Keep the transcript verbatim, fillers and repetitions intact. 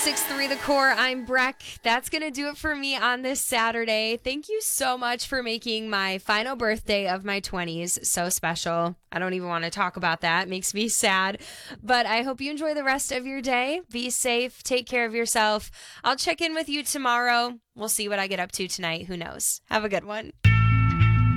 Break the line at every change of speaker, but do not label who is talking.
ninety-six point three The Core. I'm Breck. That's going to do it for me on this Saturday. Thank you so much for making my final birthday of my twenties so special. I don't even want to talk about that. It makes me sad. But I hope you enjoy the rest of your day. Be safe. Take care of yourself. I'll check in with you tomorrow. We'll see what I get up to tonight. Who knows? Have a good one.